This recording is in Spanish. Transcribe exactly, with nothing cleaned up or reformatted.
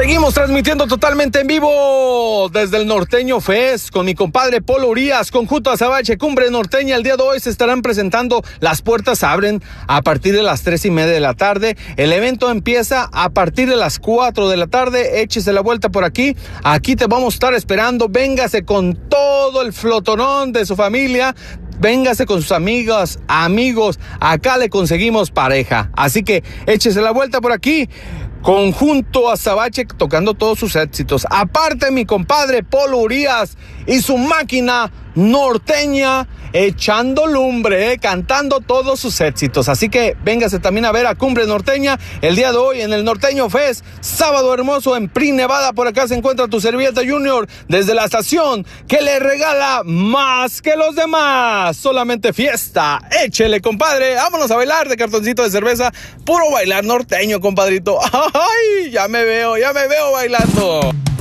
Seguimos transmitiendo totalmente en vivo desde el Norteño Fest con mi compadre Polo Urias, conjunto Azabache, Cumbre Norteña. El día de hoy se estarán presentando, las puertas abren a partir de las tres y media de la tarde. El evento empieza a partir de las cuatro de la tarde. Échese la vuelta por aquí. Aquí te vamos a estar esperando. Véngase con todo el flotonón de su familia. Véngase con sus amigas, amigos. Acá le conseguimos pareja. Así que échese la vuelta por aquí. Conjunto Azabache tocando todos sus éxitos. Aparte, mi compadre Polo Urias y su máquina norteña echando lumbre, eh, cantando todos sus éxitos. Así que véngase también a ver a Cumbre Norteña el día de hoy en el Norteño Fest. Sábado hermoso en Pri Nevada. Por acá se encuentra tu servilleta Junior desde la estación que le regala más que los demás. Solamente fiesta. Échele, compadre. Vámonos a bailar de cartoncito de cerveza. Puro bailar norteño, compadrito. Ay, ya me veo, ya me veo bailando.